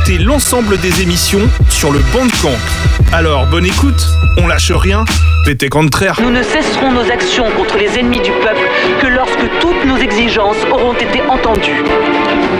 écouter l'ensemble des émissions sur le banc de cancre. Alors, bonne écoute, on lâche rien, pété contraire. Nous ne cesserons nos actions contre les ennemis du peuple que lorsque toutes nos exigences auront été entendues.